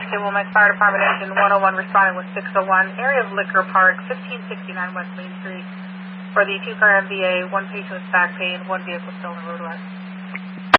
Wilmette Fire Department Engine 101 responding with 601, area of Liquor Park, 1569 West Main Street. For the 2-car MVA, 1 patient with back pain, 1 vehicle still on the roadway.